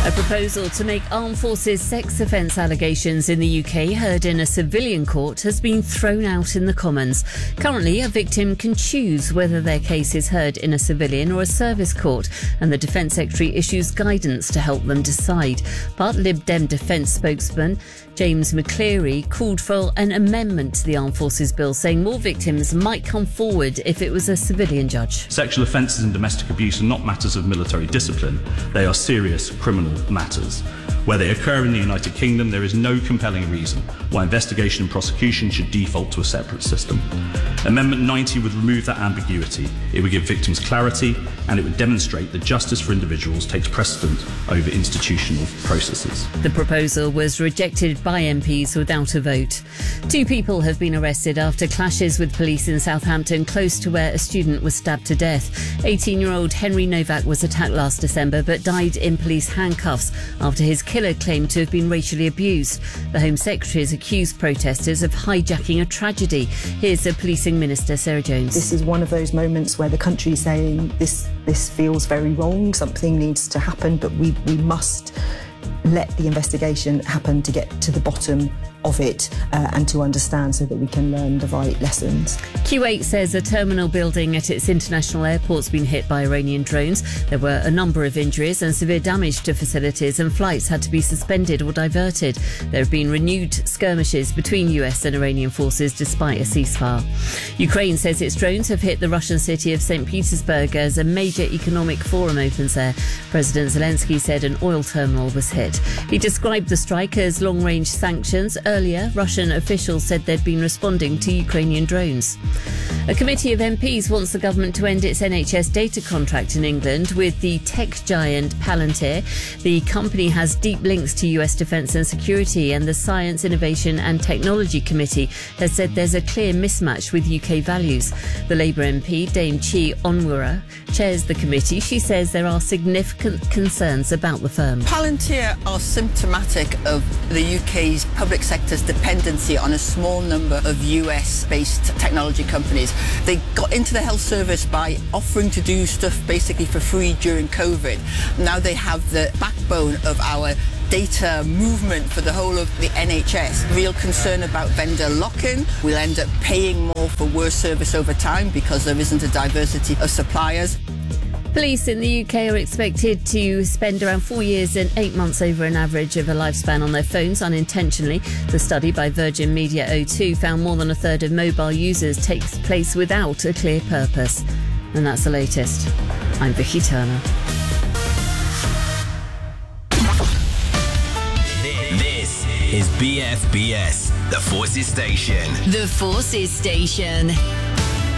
A proposal to make armed forces sex offence allegations in the UK heard in a civilian court has been thrown out in the Commons. Currently, a victim can choose whether their case is heard in a civilian or a service court, and the Defence Secretary issues guidance to help them decide. But Lib Dem Defence spokesman James McCleary called for an amendment to the Armed Forces Bill, saying more victims might come forward if it was a civilian judge. Sexual offences and domestic abuse are not matters of military discipline. They are serious criminal matters. Where they occur in the United Kingdom, there is no compelling reason why investigation and prosecution should default to a separate system. Amendment 90 would remove that ambiguity. It would give victims clarity, and it would demonstrate that justice for individuals takes precedent over institutional processes. The proposal was rejected by MPs without a vote. 2 people have been arrested after clashes with police in Southampton, close to where a student was stabbed to death. 18-year-old Henry Novak was attacked last December but died in police handcuffs after his killer claimed to have been racially abused. The Home Secretary has accused protesters of hijacking a tragedy. Here's the Policing Minister, Sarah Jones. This is one of those moments where the country is saying this feels very wrong, something needs to happen, but we must let the investigation happen to get to the bottom of it and to understand so that we can learn the right lessons. Kuwait says a terminal building at its international airport's been hit by Iranian drones. There were a number of injuries and severe damage to facilities, and flights had to be suspended or diverted. There have been renewed skirmishes between US and Iranian forces despite a ceasefire. Ukraine says its drones have hit the Russian city of St. Petersburg as a major economic forum opens there. President Zelensky said an oil terminal was hit. He described the strike as long-range sanctions. Earlier, Russian officials said they'd been responding to Ukrainian drones. A committee of MPs wants the government to end its NHS data contract in England with the tech giant Palantir. The company has deep links to US defence and security, and the Science, Innovation and Technology Committee has said there's a clear mismatch with UK values. The Labour MP, Dame Chi Onwurah, chairs the committee. She says there are significant concerns about the firm. Palantir are symptomatic of the UK's public sector's dependency on a small number of US-based technology companies. They got into the health service by offering to do stuff basically for free during COVID. Now they have the backbone of our data movement for the whole of the NHS. Real concern about vendor lock-in. We'll end up paying more for worse service over time because there isn't a diversity of suppliers. Police in the UK are expected to spend around 4 years and 8 months over an average of a lifespan on their phones unintentionally. The study by Virgin Media O2 found more than a third of mobile users takes place without a clear purpose. And that's the latest. I'm Vicky Turner. This is BFBS, the Forces Station. The Forces Station.